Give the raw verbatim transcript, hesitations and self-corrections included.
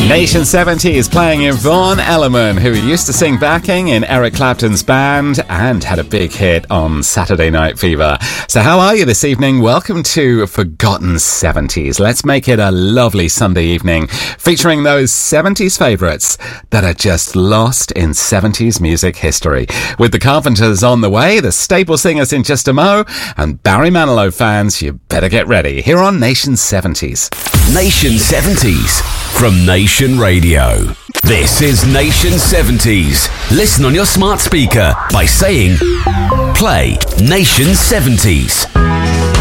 Nation seventies playing Yvonne Elliman, who used to sing backing in Eric Clapton's band and had a big hit on Saturday Night Fever. So how are you this evening? Welcome to Forgotten seventies. Let's make it a lovely Sunday evening featuring those seventies favourites that are just lost in seventies music history. With the Carpenters on the way, the Staple Singers in just a mo, and Barry Manilow fans, you better get ready here on Nation seventies. Nation seventies from Nation Radio. This is Nation seventies. Listen on your smart speaker by saying, play Nation seventies.